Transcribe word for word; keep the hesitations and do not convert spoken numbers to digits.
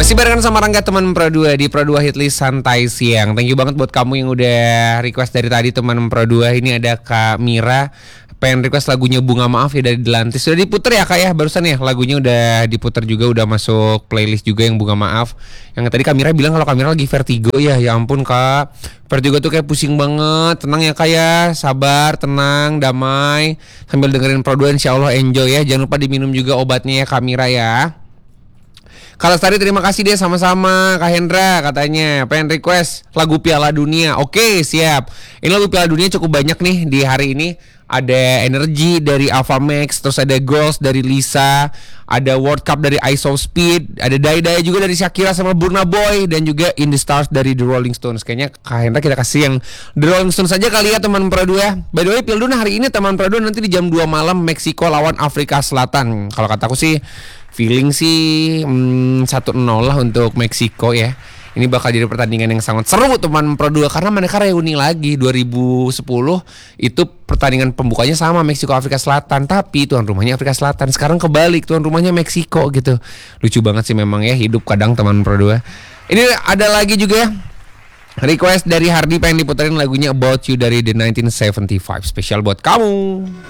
Masih barengan sama Rangga teman Pro dua di Pro dua Hitlist Santai Siang. Thank you banget buat kamu yang udah request dari tadi teman Pro dua. Ini ada Kak Mira pengen request lagunya Bunga Maaf ya dari Delantis. Sudah diputer ya Kak ya barusan ya, lagunya udah diputer juga, udah masuk playlist juga yang Bunga Maaf. Yang tadi Kak Mira bilang kalau Kak Mira lagi vertigo ya. Ya ampun Kak, vertigo tuh kayak pusing banget. Tenang ya Kak ya, sabar, tenang, damai, sambil dengerin Pro dua, insya Allah enjoy ya. Jangan lupa diminum juga obatnya ya Kak Mira ya. Kalau Lestari terima kasih deh, sama-sama. Kak Hendra katanya pengen request lagu Piala Dunia. Oke siap. Ini lagu Piala Dunia cukup banyak nih di hari ini. Ada Energy dari Alpha Max, terus ada Goals dari Lisa, ada World Cup dari Ice of Speed, ada Dai Dai juga dari Shakira sama Burna Boy, dan juga In The Stars dari The Rolling Stones. Kayaknya Kak Hendra kita kasih yang The Rolling Stones saja kali ya teman Pro dua. By the way, Piala Dunia hari ini teman Pro dua nanti di jam dua malam Meksiko lawan Afrika Selatan. Kalau kataku sih feeling sih hmm, satu nol lah untuk Meksiko ya. Ini bakal jadi pertandingan yang sangat seru teman Pro dua, karena mereka reuni lagi dua ribu sepuluh. Itu pertandingan pembukanya sama Meksiko Afrika Selatan, tapi tuan rumahnya Afrika Selatan. Sekarang kebalik, tuan rumahnya Meksiko gitu. Lucu banget sih memang ya, hidup kadang teman Pro dua. Ini ada lagi juga request dari Hardi pengen diputerin lagunya About You dari The nineteen seventy-five, spesial buat kamu.